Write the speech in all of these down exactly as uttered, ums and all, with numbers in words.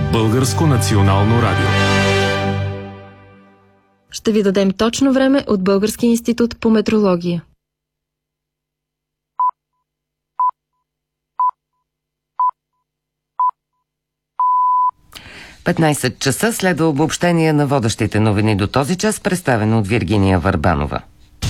Българско национално радио. Ще ви дадем точно време от Българския институт по метрология. петнайсет часа следва обобщение на водещите новини до този час, представено от Виргиния Върбанова.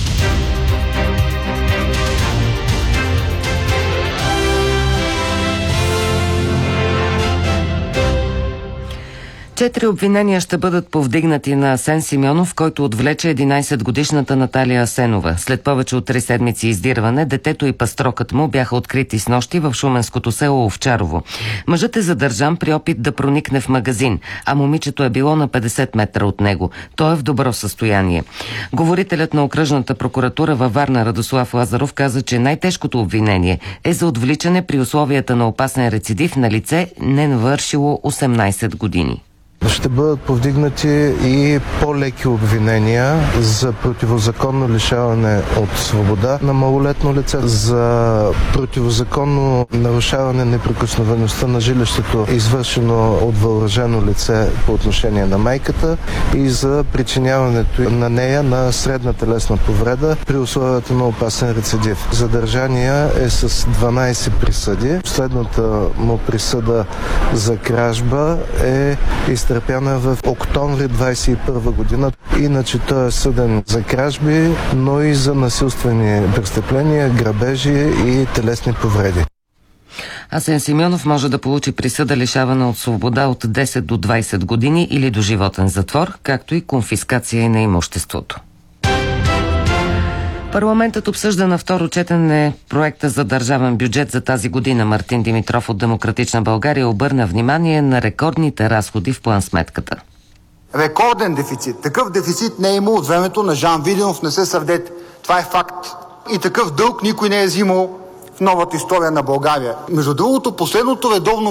Четири обвинения ще бъдат повдигнати на Асен Симеонов, който отвлече единайсетгодишната Наталия Асенова. След повече от три седмици издирване, детето и пастрокът му бяха открити снощи в шуменското село Овчарово. Мъжът е задържан при опит да проникне в магазин, а момичето е било на петдесет метра от него. Той е в добро състояние. Говорителят на окръжната прокуратура във Варна Радослав Лазаров каза, че най-тежкото обвинение е за отвличане при условията на опасен рецидив на лице, не навършило осемнайсет години. Ще бъдат повдигнати и по-леки обвинения за противозаконно лишаване от свобода на малолетно лице, за противозаконно нарушаване неприкосновеността на жилището, извършено от въоръжено лице по отношение на майката, и за причиняването на нея на средна телесна повреда при условията на опасен рецидив. Задържания е с дванайсет присъди. Последната му присъда за кражба е изтърпяна в октомври двайсет и първа година. Иначе той е съден за кражби, но и за насилствени престъпления, грабежи и телесни повреди. Асен Симеонов може да получи присъда лишаване от свобода от десет до двайсет години или доживотен затвор, както и конфискация на имуществото. Парламентът обсъжда на второ четене проекта за държавен бюджет за тази година. Мартин Димитров от Демократична България обърна внимание на рекордните разходи в план-сметката. Рекорден дефицит. Такъв дефицит не е имал от времето на Жан Виденов, не се сърдете. Това е факт. И такъв дълг никой не е взимал в новата история на България. Между другото, последното редовно